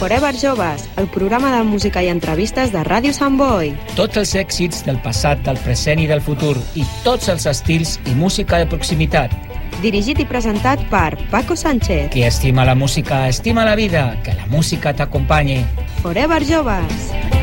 Forever Joves, el programa de música i entrevistes de Ràdio Sant Boi. Tots els èxits del passat, del present i del futur, i tots els estils i música de proximitat. Dirigit i presentat per Paco Sánchez. Qui estima la música, estima la vida. Que la música t'acompanyi. Forever Joves.